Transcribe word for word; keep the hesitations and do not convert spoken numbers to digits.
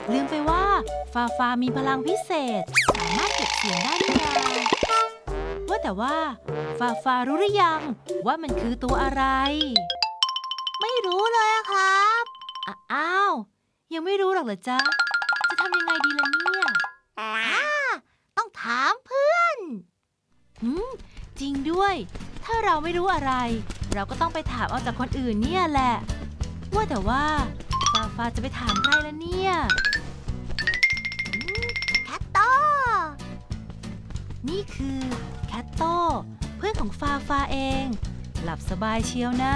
ลืมไปว่าฟาฟามีพลังพิเศษสามารถเก็บเสียงได้นี่นาว่าแต่ว่าฟาฟารู้หรือยังว่ามันคือตัวอะไรไม่รู้เลยครับอ้าวยังไม่รู้หรอกเหรอจ๊ะจะทำยังไงดีล่ะเนี่ยอ่าต้องถามเพื่อนอืมจริงด้วยถ้าเราไม่รู้อะไรเราก็ต้องไปถามเอาจากคนอื่นเนี่ยแหละว่าแต่ว่าฟาฟาจะไปถามใครล่ะเนี่ยแคทโตนี่คือแคทโตเพื่อนของฟาฟาเองหลับสบายเชียวนะ